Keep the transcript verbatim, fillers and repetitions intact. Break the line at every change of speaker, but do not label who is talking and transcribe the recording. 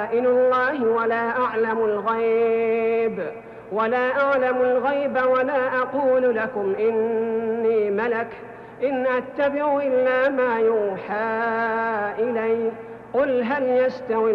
خزائن الله ولا أعلم الغيب ولا أعلم الغيب ولا أقول لكم إني ملك إن أتبع إلا ما يوحى إلي قل هل يستوي